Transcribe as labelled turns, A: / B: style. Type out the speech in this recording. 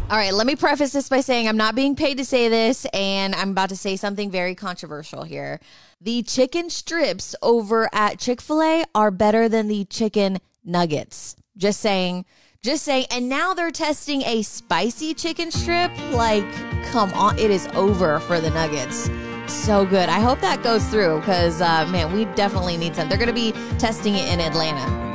A: All right, let me preface this by saying I'm not being paid to say this, and I'm about to say something very controversial here. The chicken strips over at Chick-fil-A are better than the chicken nuggets. Just saying. And now they're testing a spicy chicken strip. Like, come on. It is over for the nuggets. So good. I hope that goes through because, man, we definitely need some. They're going to be testing it in Atlanta.